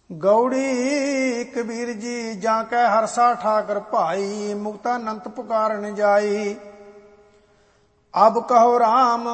गौड़ी कबीर जी जाकै हरसा ठाकर भाई, मुक्तानंत पुकारन जाई। अब कहो राम